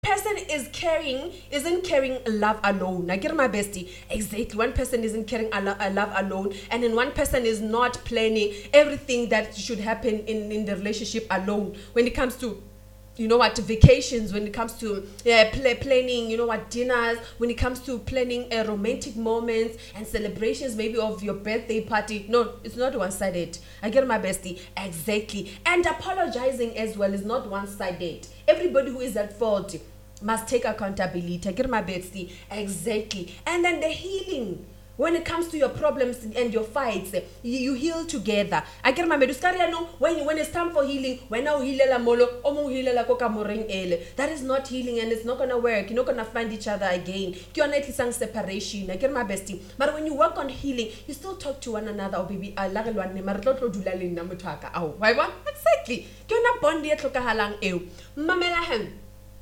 person isn't carrying love alone. I get my bestie. Exactly. One person isn't carrying a love alone, and then one person is not planning everything that should happen in the relationship alone. When it comes to vacations, when it comes to planning, dinners, when it comes to planning romantic moments and celebrations, maybe of your birthday party. No, it's not one-sided. I get my bestie. Exactly. And apologizing as well is not one-sided. Everybody who is at fault must take accountability. I get my bestie. Exactly. And then the healing. When it comes to your problems and your fights, you heal together. I get my meduskariano when it's time for healing, when now healela molo, omo healela koka moreng ele. That is not healing, and it's not gonna work. You're not gonna find each other again. You're not sang separation. I get my bestie. But when you work on healing, you still talk to one another. Oh baby, I love one marotlo dulali na mutaka. Oh, why one? Exactly. You're not bond yet halang eu. Mamela hen.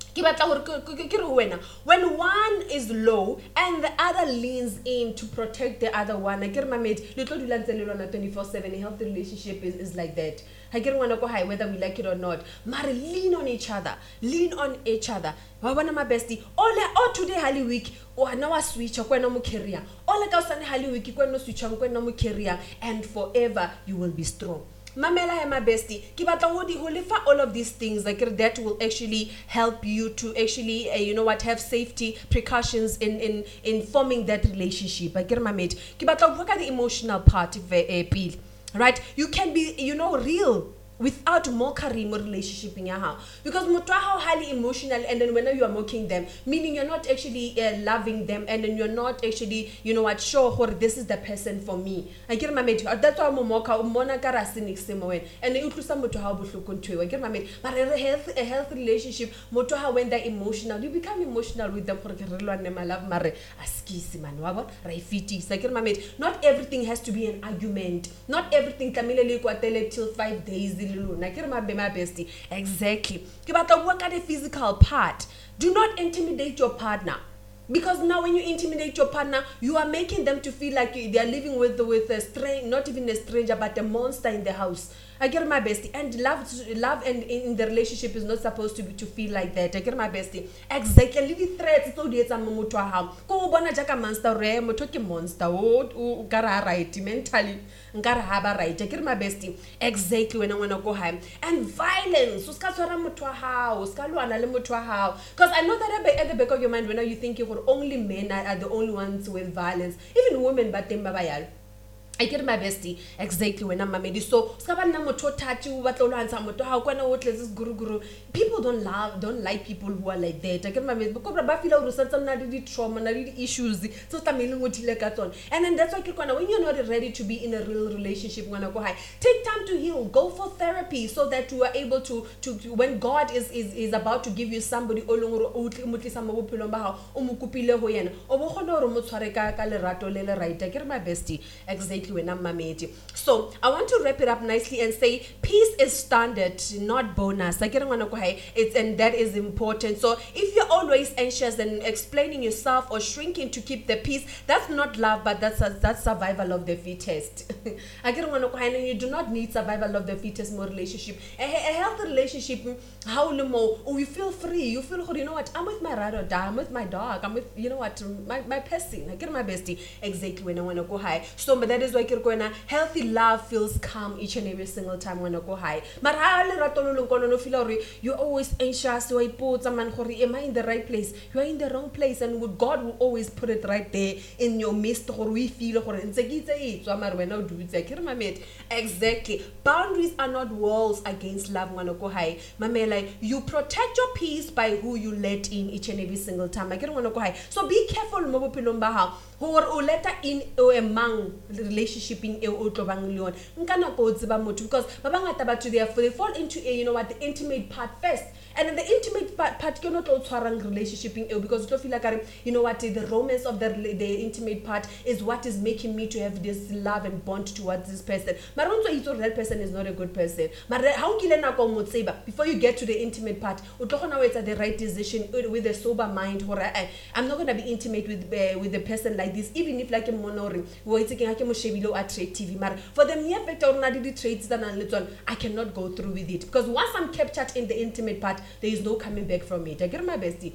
When one is low and the other leans in to protect the other one, I get my mate, 24/7. A healthy relationship is like that. I get one go high whether we like it or not. Mari, lean on each other. Lean on each other. One of my bestie. All today Hali week. Or now I switch or when no career. All like us Hali week when no switch when no career, and forever you will be strong. Mamela and my bestie, all of these things like that will actually help you to actually have safety precautions in forming that relationship. I get my mate. Look at the emotional part of right? You can be real without mockery in a relationship in your house, because how highly emotional, and then when you are mocking them, meaning you're not actually loving them, and then you're not actually sure this is the person for me. I get my mate. That's why I'm mocker mona kara cynic simoen, and you to some to how I get my mate. But a healthy relationship, moto how when they're emotional, you become emotional with them for my love mare askisi man wabo raifiti. So I get my mate. Not everything has to be an argument. Not everything Camila Liquatele till 5 days. My bestie. Exactly. Work at the physical part. Do not intimidate your partner. Because now when you intimidate your partner, you are making them to feel like they are living with a stranger, not even a stranger, but a monster in the house. I get my bestie. And love and in the relationship is not supposed to feel like that. I get my bestie. Exactly. Living threats so there's a momutua how. Ko bona jaka monster re motoki monster. Oh, gara right mentally. Ngara haba right. I get my bestie. Exactly when I wanna go home. And violence. Uskaswara mutua how. Uskalu anale mutua how. Because I know that at the back of your mind when you think only men are the only ones with violence. Even women, but them babayal. I get my bestie. Exactly when I'm made. So people don't like people who are like that. I get my bestie because I feel some trauma, issues. So and then that's why when you're not ready to be in a real relationship, when I go high, take time to heal. Go for therapy so that you are able to when God is about to give you somebody I get my bestie. Exactly when I'm made. So I want to wrap it up nicely and say peace is standard, not bonus. And that is important. So if you're always anxious and explaining yourself or shrinking to keep the peace, that's not love, but that's survival of the fittest. You do not need survival of the fittest more relationship. A healthy relationship, how you feel free. You feel, I'm with my ride or die. I'm with my dog. I'm with, my person. I get my bestie. Exactly when I want to go high. So but that is why healthy love feels calm each and every single time when I go high. You're always anxious. Am I in the right place? You are in the wrong place, and God will always put it right there in your midst. Exactly. Boundaries are not walls against love. You protect your peace by who you let in each and every single time. So be careful who let in among relationship in because they fall into the intimate part first, and then the intimate part you're not also relationship in because you don't feel like the romance of the intimate part is what is making me to have this love and bond towards this person. But also that person is not a good person. But how before you get to the intimate part, it's at the right decision with a sober mind. I'm not gonna be intimate with the person like this, even if like a monoring attractive. For the mere fact of traits I cannot go through with it, because once I'm captured in the intimate part, there is no coming back from it. I get my bestie.